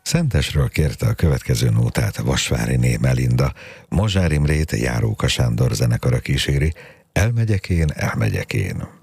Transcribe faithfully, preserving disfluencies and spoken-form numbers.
Szentesről kérte a következő nótát Vasváriné Melinda, Mozsár Imrét Járóka Sándor zenekara kíséri, Elmegyek én, elmegyek én.